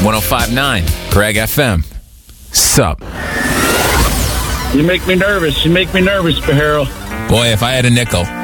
105.9 Greg FM. Sup? You make me nervous. You make me nervous, Pajero. Boy, if I had a nickel,